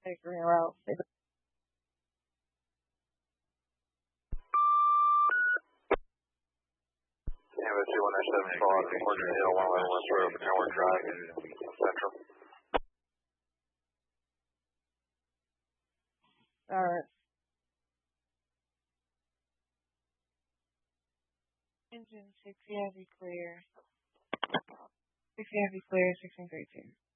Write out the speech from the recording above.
Take green route. Canvas 2174, Morgan Hill, 111 West Road, Tower Drive, Central. Alright. Engine 6 heavy clear. 6 heavy clear, 1632.